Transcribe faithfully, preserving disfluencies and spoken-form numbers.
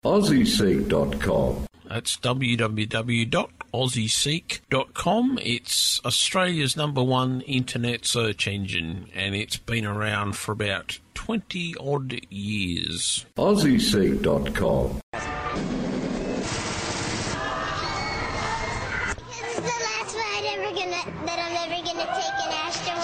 aussie seek dot com. That's w w w dot aussie seek dot com. It's Australia's number one internet search engine, and it's been around for about twenty odd years. aussie seek dot com. This is the last ride ever gonna, that I'm ever gonna take in Aston